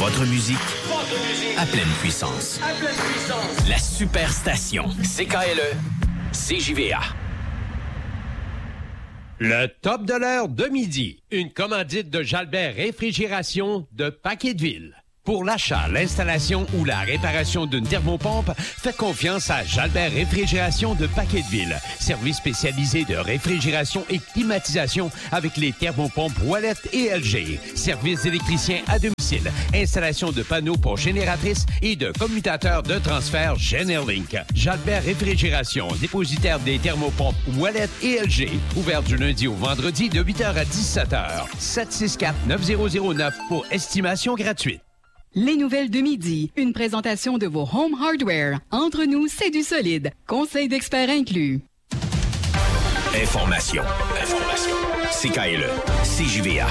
Votre musique à pleine puissance. La Superstation. CKLE, CJVA. Le top de l'heure de midi. Une commandite de Jalbert Réfrigération de Paqueteville. Pour l'achat, l'installation ou la réparation d'une thermopompe, faites confiance à Jalbert Réfrigération de Paqueteville. Service spécialisé de réfrigération et climatisation avec les thermopompes Wallet et LG. Service d'électricien à domicile. Installation de panneaux pour génératrices et de commutateurs de transfert Generlink. Jalbert Réfrigération, dépositaire des thermopompes Wallet et LG. Ouvert du lundi au vendredi de 8h à 17h. 764-9009 pour estimation gratuite. Les nouvelles de midi. Une présentation de vos Home Hardware. Entre nous, c'est du solide. Conseil d'experts inclus. Information. CKLE, CJVA.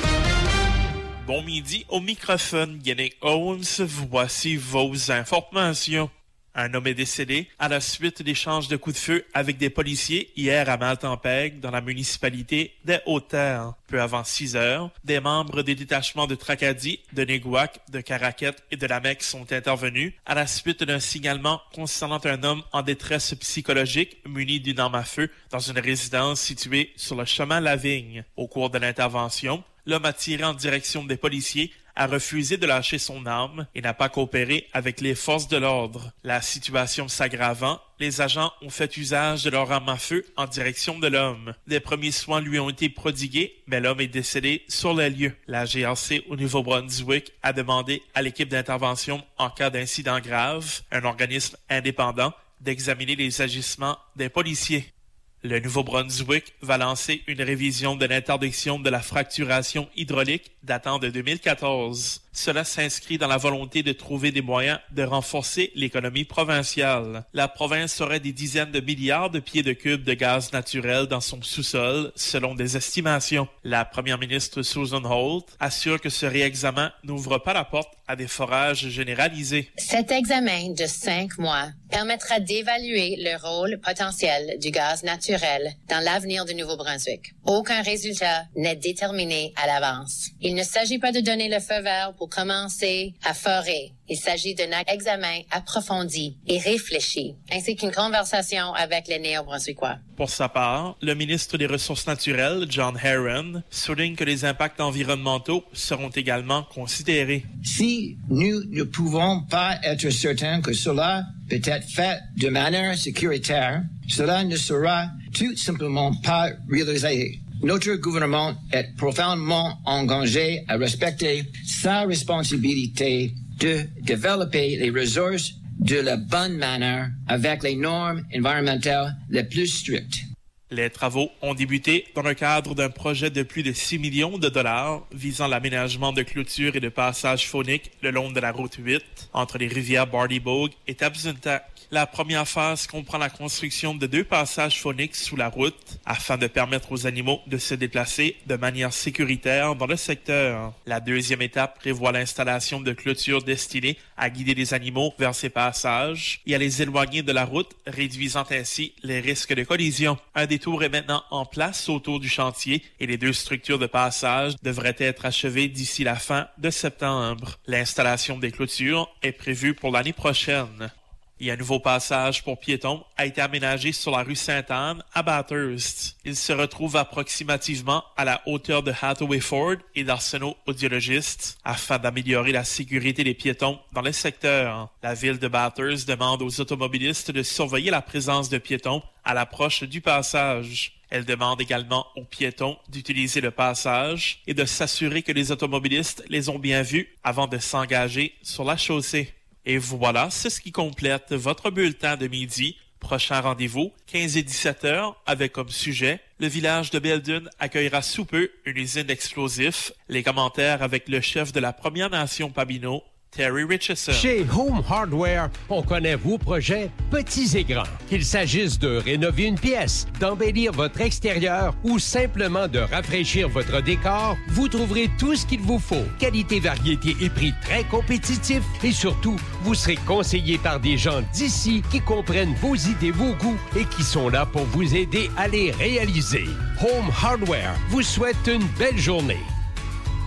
Bon midi, au microphone, Yannick Holmes. Voici vos informations. Un homme est décédé à la suite d'échanges de coups de feu avec des policiers hier à Maltempeg, dans la municipalité des Hautes-Terres. Peu avant 6 heures, des membres des détachements de Tracadie, de Néguac, de Caraquette et de la Mecque sont intervenus à la suite d'un signalement concernant un homme en détresse psychologique muni d'une arme à feu dans une résidence située sur le chemin Lavigne. Au cours de l'intervention, l'homme a tiré en direction des policiers, a refusé de lâcher son arme et n'a pas coopéré avec les forces de l'ordre. La situation s'aggravant, les agents ont fait usage de leur arme à feu en direction de l'homme. Des premiers soins lui ont été prodigués, mais l'homme est décédé sur les lieux. La GRC au Nouveau-Brunswick a demandé à l'équipe d'intervention en cas d'incident grave, un organisme indépendant, d'examiner les agissements des policiers. Le Nouveau-Brunswick va lancer une révision de l'interdiction de la fracturation hydraulique datant de 2014. Cela s'inscrit dans la volonté de trouver des moyens de renforcer l'économie provinciale. La province aurait des dizaines de milliards de pieds de cubes de gaz naturel dans son sous-sol, selon des estimations. La première ministre Susan Holt assure que ce réexamen n'ouvre pas la porte à des forages généralisés. Cet examen de 5 mois permettra d'évaluer le rôle potentiel du gaz naturel dans l'avenir du Nouveau-Brunswick. Aucun résultat n'est déterminé à l'avance. Il ne s'agit pas de donner le feu vert pour commencer à forer. Il s'agit d'un examen approfondi et réfléchi, ainsi qu'une conversation avec les Néo-Brunswickois. Pour sa part, le ministre des Ressources naturelles, John Herron, souligne que les impacts environnementaux seront également considérés. Si nous ne pouvons pas être certains que cela peut être fait de manière sécuritaire, cela ne sera tout simplement pas réalisé. Notre gouvernement est profondément engagé à respecter sa responsabilité de développer les ressources de la bonne manière avec les normes environnementales les plus strictes. Les travaux ont débuté dans le cadre d'un projet de plus de 6 millions de dollars visant l'aménagement de clôtures et de passages phoniques le long de la route 8 entre les rivières Bardybogue et Tabzuntak. La première phase comprend la construction de 2 passages phoniques sous la route afin de permettre aux animaux de se déplacer de manière sécuritaire dans le secteur. La deuxième étape prévoit l'installation de clôtures destinées à guider les animaux vers ces passages et à les éloigner de la route, réduisant ainsi les risques de collision. Un détour est maintenant en place autour du chantier et les 2 structures de passage devraient être achevées d'ici la fin de septembre. L'installation des clôtures est prévue pour l'année prochaine. Et un nouveau passage pour piétons a été aménagé sur la rue Sainte-Anne à Bathurst. Il se retrouve approximativement à la hauteur de Hathaway Ford et d'Arsenault Audiologiste afin d'améliorer la sécurité des piétons dans le secteur. La ville de Bathurst demande aux automobilistes de surveiller la présence de piétons à l'approche du passage. Elle demande également aux piétons d'utiliser le passage et de s'assurer que les automobilistes les ont bien vus avant de s'engager sur la chaussée. Et voilà, c'est ce qui complète votre bulletin de midi. Prochain rendez-vous, 15 et 17 heures, avec comme sujet, le village de Belledune accueillera sous peu une usine d'explosifs. Les commentaires avec le chef de la Première Nation Pabineau, Terry Richardson. Chez Home Hardware, on connaît vos projets petits et grands. Qu'il s'agisse de rénover une pièce, d'embellir votre extérieur ou simplement de rafraîchir votre décor, vous trouverez tout ce qu'il vous faut. Qualité, variété et prix très compétitifs et surtout, vous serez conseillé par des gens d'ici qui comprennent vos idées, vos goûts et qui sont là pour vous aider à les réaliser. Home Hardware vous souhaite une belle journée.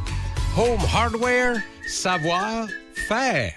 Home Hardware, savoir faire.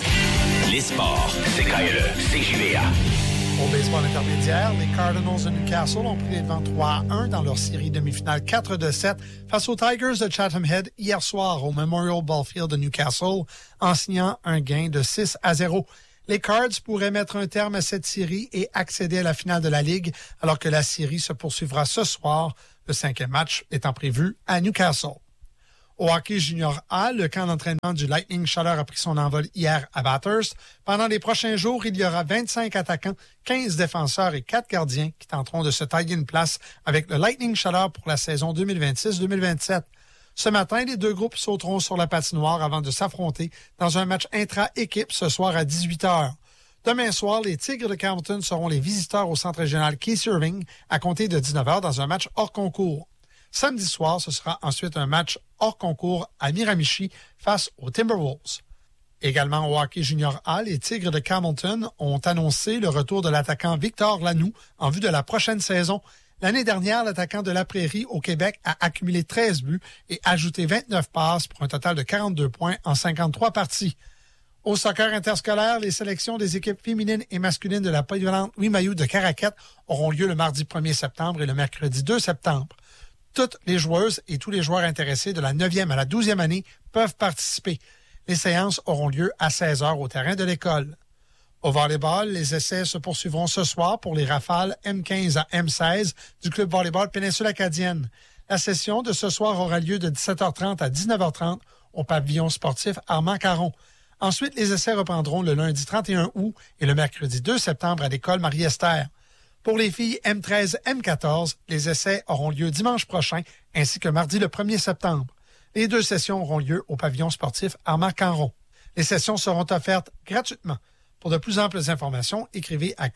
Les sports, CKLE, CJVA. Au baseball intermédiaire, les Cardinals de Newcastle ont pris les devants 3-1 dans leur série demi-finale 4-7 face aux Tigers de Chatham Head hier soir au Memorial Ballfield de Newcastle en signant un gain de 6-0. Les Cards pourraient mettre un terme à cette série et accéder à la finale de la Ligue alors que la série se poursuivra ce soir, le 5e match étant prévu à Newcastle. Au hockey junior A, le camp d'entraînement du Lightning Chaleur a pris son envol hier à Bathurst. Pendant les prochains jours, il y aura 25 attaquants, 15 défenseurs et 4 gardiens qui tenteront de se tailler une place avec le Lightning Chaleur pour la saison 2026-2027. Ce matin, les deux groupes sauteront sur la patinoire avant de s'affronter dans un match intra-équipe ce soir à 18h. Demain soir, les Tigres de Carleton seront les visiteurs au centre régional Keith Irving à compter de 19h dans un match hors concours. Samedi soir, ce sera ensuite un match hors concours à Miramichi face aux Timberwolves. Également au hockey junior A, les Tigres de Hamilton ont annoncé le retour de l'attaquant Victor Lanoux en vue de la prochaine saison. L'année dernière, l'attaquant de la Prairie au Québec a accumulé 13 buts et ajouté 29 passes pour un total de 42 points en 53 parties. Au soccer interscolaire, les sélections des équipes féminines et masculines de la polyvalente Louis Mailloux de Caraquette auront lieu le mardi 1er septembre et le mercredi 2 septembre. Toutes les joueuses et tous les joueurs intéressés de la 9e à la 12e année peuvent participer. Les séances auront lieu à 16h au terrain de l'école. Au volleyball, les essais se poursuivront ce soir pour les rafales M15 à M16 du club volleyball Péninsule Acadienne. La session de ce soir aura lieu de 17h30 à 19h30 au pavillon sportif Armand-Caron. Ensuite, les essais reprendront le lundi 31 août et le mercredi 2 septembre à l'école Marie-Esther. Pour les filles M13, M14, les essais auront lieu dimanche prochain ainsi que mardi le 1er septembre. Les deux sessions auront lieu au pavillon sportif Armand-Caron. Les sessions seront offertes gratuitement. Pour de plus amples informations, écrivez à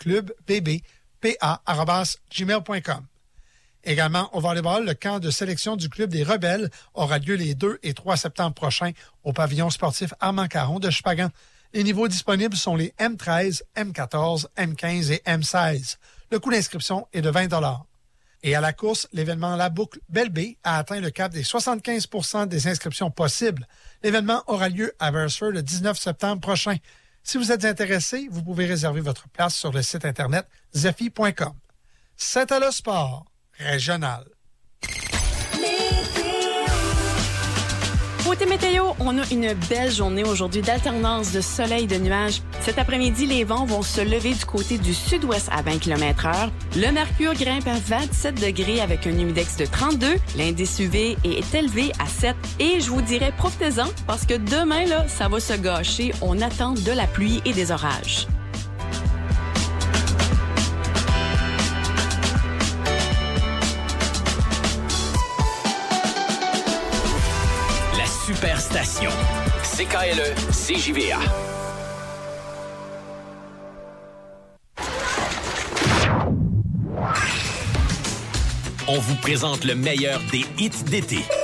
clubbbpa@gmail.com. Également, au volleyball, le camp de sélection du club des Rebelles aura lieu les 2 et 3 septembre prochains au pavillon sportif Armand-Caron de Chupagan. Les niveaux disponibles sont les M13, M14, M15 et M16. Le coût d'inscription est de 20 $. Et à la course, l'événement La Boucle Belle-Baie a atteint le cap des 75 % des inscriptions possibles. L'événement aura lieu à Beresford le 19 septembre prochain. Si vous êtes intéressé, vous pouvez réserver votre place sur le site internet zephy.com. C'est à le sport régional. Côté météo, on a une belle journée aujourd'hui d'alternance de soleil et de nuages. Cet après-midi, les vents vont se lever du côté du sud-ouest à 20 km/h. Le mercure grimpe à 27 degrés avec un humidex de 32. L'indice UV est élevé à 7. Et je vous dirais, profitez-en parce que demain, là, ça va se gâcher. On attend de la pluie et des orages. Superstation. CKLE, CJVA. On vous présente le meilleur des hits d'été.